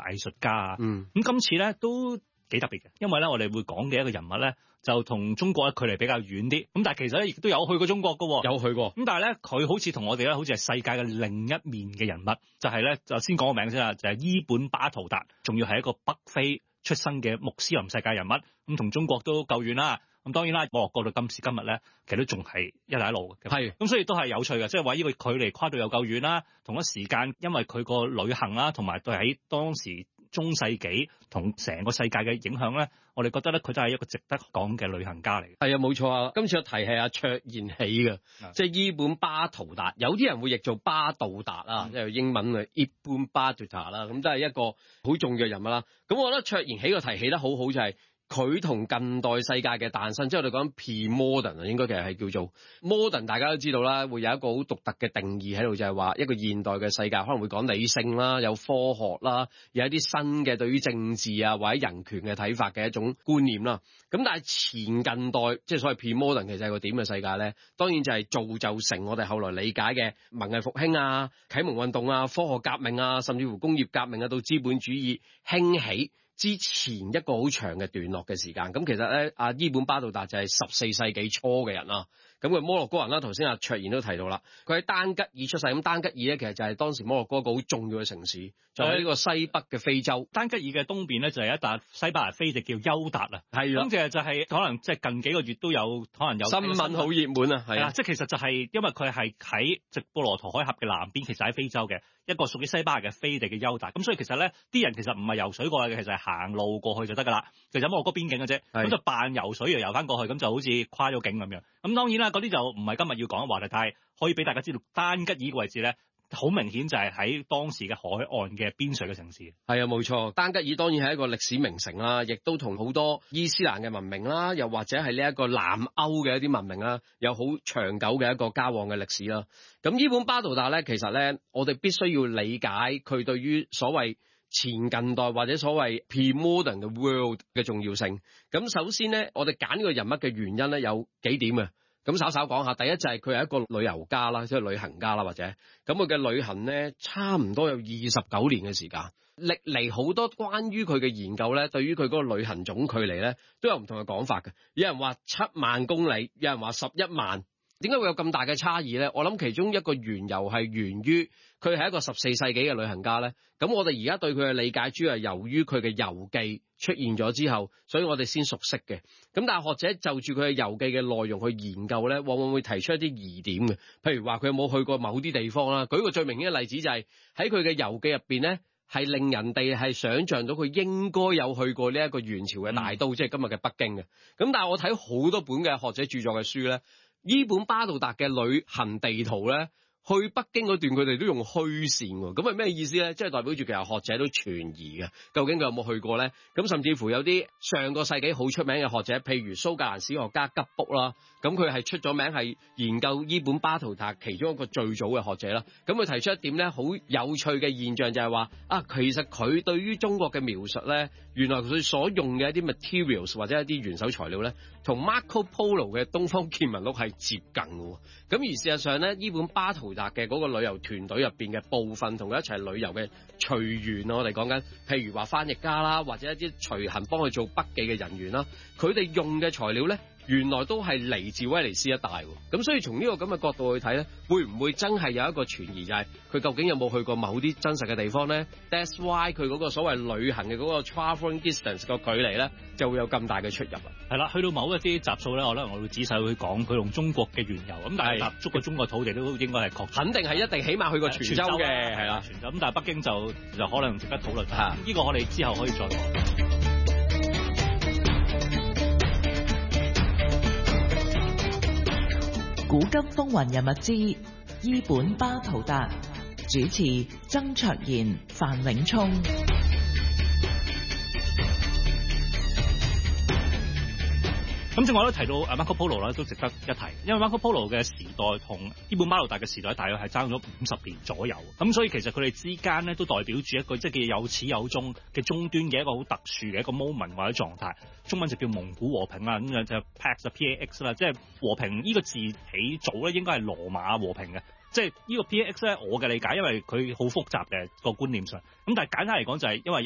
藝術家啊。咁今次咧都幾特別嘅，因為咧我哋會講嘅一個人物咧就同中國咧距離比較遠啲，咁但係其實咧亦都有去過中國㗎喎， 有去過。 咁但係咧佢好似同我哋咧好似係世界嘅另一面嘅人物，就係咧就先講個名先啦，就係伊本巴圖達，仲要係一個北非出生嘅穆斯林世界人物，咁同中國都夠遠啦。咁當然啦，摩洛哥到今時今日咧，其實都仲係一帶一路嘅。係，咁所以都係有趣嘅，即係話呢個距離跨度又夠遠啦。同一時間，因為佢個旅行啦，同埋對喺當時中世紀同成個世界嘅影響咧，我哋覺得咧佢都係一個值得講嘅旅行家嚟嘅。 係啊，冇錯啊！今次嘅題係阿卓然起嘅，即係伊本巴圖達。有啲人會譯做巴杜達啊，即係英文嘅伊本巴圖達啦。咁都係一個好重要嘅人物啦。咁我覺得卓然起個題起得好好，就係佢同近代世界嘅誕生，即係我哋講 pre-modern 啊，應該其實係叫做 modern。大家都知道啦，會有一個好獨特嘅定義喺度，就係話一個現代嘅世界可能會講理性啦，有科學啦，有一啲新嘅對於政治啊或者人權嘅睇法嘅一種觀念啦。咁但係前近代即係所謂 pre-modern 其實係個點嘅世界咧？當然就係造就成我哋後來理解嘅文藝復興啊、啟蒙運動啊、科學革命啊，甚至乎工業革命啊，到資本主義興起之前一個好長嘅段落嘅時間。咁其實咧，阿伊本巴圖達就係14世紀初嘅人啦。咁佢摩洛哥人啦，頭先阿卓然都提到啦，佢喺丹吉爾出世。咁丹吉爾咧，其實就係當時摩洛哥一個好重要嘅城市，就喺呢個西北嘅非洲。 丹吉爾嘅東邊咧就係一笪西伯牙飛地叫優達啊。係啦，咁就係可能即係近幾個月都有可能有新聞好熱門啊。係啊， 即係其實就係因為佢係喺直布羅陀海峽嘅南邊，其實喺非洲嘅一個屬於西伯牙嘅飛地嘅優達。咁所以其實咧，啲人其實唔係游水過去嘅，其實係行路過去就得㗎啦。其實摩洛哥邊境嘅啫，咁就扮游水又游翻過去，咁就好似跨咗境咁樣。咁當然啦，嗰啲就唔係今日要講嘅話題，但係可以俾大家知道丹吉爾嘅位置咧，好明顯就係喺當時嘅海岸嘅邊陲嘅城市。 係啊，冇錯，丹吉爾當然係一個歷史名城啦，亦都同好多伊斯蘭嘅文明啦，又或者係呢一個南歐嘅一啲文明啦，有好長久嘅一個交往嘅歷史啦。咁伊本巴圖達咧，其實咧，我哋必須要理解佢對於所謂前近代或者所謂 pre-modern 嘅 world 嘅重要性。咁首先咧，我哋揀呢個人物嘅原因咧有幾點嘅。咁稍稍講下，第一就係佢係一個旅遊家啦，即係旅行家啦，或者咁佢嘅旅行咧，差唔多有29年嘅時間。歷嚟好多關於佢嘅研究咧，對於佢嗰個旅行總距離咧，都有唔同嘅講法嘅。有人話7萬公里，有人話11萬。點解會有咁大嘅差異咧？我諗其中一個緣由係源於佢係一個14世紀嘅旅行家咧。咁我哋而家對佢嘅理解主要係由於佢嘅遊記出現咗之後，所以我哋先熟悉嘅。咁但係學者就住佢嘅遊記嘅內容去研究咧，往往會提出一啲疑點嘅。譬如話佢有冇去過某啲地方啦？舉個最明顯嘅例子就係喺佢嘅遊記入邊咧，係令人哋係想像到佢應該有去過呢一個元朝嘅大都，即係今日嘅北京嘅。咁但係我睇好多本嘅學者著作嘅書咧，伊本巴圖達嘅旅行地圖咧，去北京嗰段佢哋都用虛線喎，咁係咩意思咧？即係代表住其實學者都存疑嘅，究竟佢有冇去過咧？咁甚至乎有啲上個世紀好出名嘅學者，譬如蘇格蘭史學家吉卜啦，咁佢係出咗名係研究伊本巴圖達其中一個最早嘅學者啦。咁佢提出一點咧，好有趣嘅現象就係話其實佢對於中國嘅描述咧，原來佢所用嘅一啲 materials 或者一啲元首材料咧，同 Marco Polo 嘅東方見聞錄係接近嘅。咁而事實上咧，伊本巴圖達嘅嗰個旅遊團隊入邊嘅部分同佢一齊旅遊嘅隨員，我哋講緊，譬如話翻譯家啦，或者一啲隨行幫佢做筆記嘅人員啦，佢哋用嘅材料咧，原來都係嚟自威尼斯一帶喎。咁所以從呢個咁嘅角度去睇咧，會唔會真係有一個存疑，就係佢究竟有冇去過某啲真實嘅地方咧 ？That's why 佢嗰個所謂旅行嘅嗰個 travelling distance 個距離咧，就會有咁大嘅出入啦。 係啦，去到某一啲集數咧，可能我會仔細去講佢同中國嘅緣由。咁但係踏足過中國土地都應該係確， 肯定係一定起碼去過泉州嘅，係啦。 泉州咁，但係北京就可能值得討論下。呢個我哋之後可以再講。 古今風雲人物之伊本巴圖達，主持曾卓賢、范永聰。 咁正我都提到Marco Polo 啦，都值得一提，因為 Marco Polo 嘅時代同伊本巴圖達嘅時代大約係爭咗50年左右，咁所以其實佢哋之間咧都代表住一個即係叫有始有終嘅終端嘅一個好特殊嘅一個 moment 或者狀態，中文就叫蒙古和平啦，咁就 Pax PAX 啦，即係和平呢個字起早咧應該係羅馬和平嘅。即係呢個 PAX 咧，我嘅理解，因為佢好複雜嘅個觀念上，咁但係簡單嚟講就係因為